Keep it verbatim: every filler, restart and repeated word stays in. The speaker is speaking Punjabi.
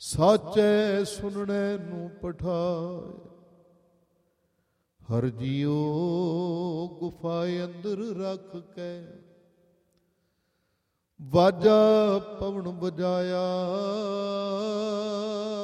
ਸਾਚੈ ਸੁਣਨੇ ਨੂੰ ਪਠਾਏ। ਹਰ ਜੀਓ ਗੁਫਾ ਅੰਦਰ ਰੱਖ ਕੇ ਵਾਜਾ ਪਵਨ ਬਜਾਇਆ।